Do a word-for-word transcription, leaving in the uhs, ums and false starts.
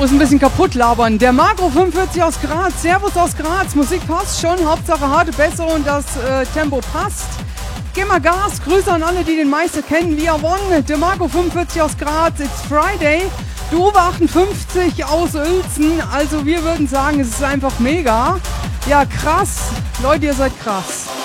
Muss ein bisschen kaputt labern. Der Marco fünfundvierzig aus Graz. Servus aus Graz. Musik passt schon. Hauptsache harte Bässe und das äh, Tempo passt. Geh mal Gas. Grüße an alle, die den Meister kennen. Via One. Der Marco fünfundvierzig aus Graz. It's Friday. Du Uwe achtundfünfzig aus Uelzen. Also wir würden sagen, es ist einfach mega. Ja, krass. Leute, ihr seid krass.